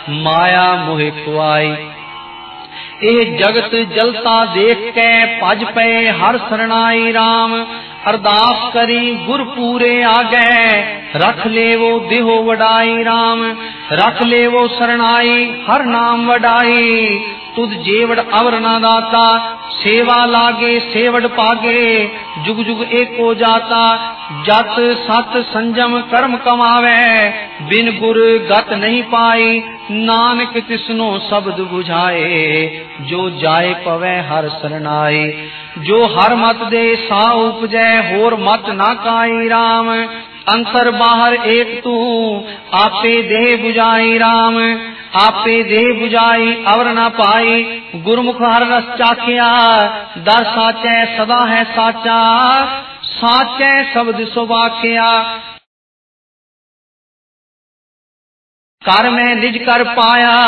माया मोहे खुआई। ਇਹ ਜਗਤ ਜਲਤਾ ਦੇਖ ਕੇ ਭਜ ਪਏ ਹਰ ਸਰਣਾਈ ਰਾਮ। ਅਰਦਾਸ ਕਰੀ ਗੁਰ ਪੂਰੇ ਆਗੈ ਰਖ ਲੇਵੋ ਦੇਹੋ ਵਡਾਈ ਰਾਮ। ਰਖ ਲੇਵੋ ਸਰਣਾਈ ਹਰ ਨਾਮ ਵਡਾਈ। ਤੁਧ ਜੇਵੜ ਅਵਰ ਨਾ ਦਾਤਾ ਸੇਵਾ ਲਾਗੇ ਸੇਵੜ ਪਾਗੇ। ਜੁਗ ਜੁਗ ਏਕੋ ਜਾਤਾ ਜਤ ਸਤ ਸੰਜਮ ਕਰਮ ਕਮਾਵੇ। ਬਿਨ ਗੁਰ ਗਤ ਨਹੀਂ ਪਾਈ ਨਾਨਕ ਤਿਸਨੋ ਸ਼ਬਦ 부ਝਾਏ। ਜੋ ਜਾਏ ਪਵੈ ਹਰ ਸਰਨਾਈ। ਜੋ ਹਰ ਮਤ ਦੇ ਸਾ ਉਪਜੈ ਹੋਰ ਮਤ ਨਾ ਕਾਈ ਰਾਮ। ਅੰਤਰ ਬਾਹਰ ਏਕ ਤੂੰ ਆਪੇ ਦੇਹ 부ਝਾਈ ਰਾਮ। ਆਪੇ ਦੇਹ 부ਝਾਈ ਅਵਰ ਨਾ ਪਾਈ। ਗੁਰਮੁਖ ਹਰ ਰਸ ਚਾਖਿਆ ਦਰ ਸਾਚੈ ਸਦਾ ਹੈ ਸਾਚਾ। ਸਾਚੈ ਸ਼ਬਦ ਸੁਭਾਖਿਆ। ਕਰ ਮੈਂ ਨਿਜ ਕਰ ਪਾਇਆ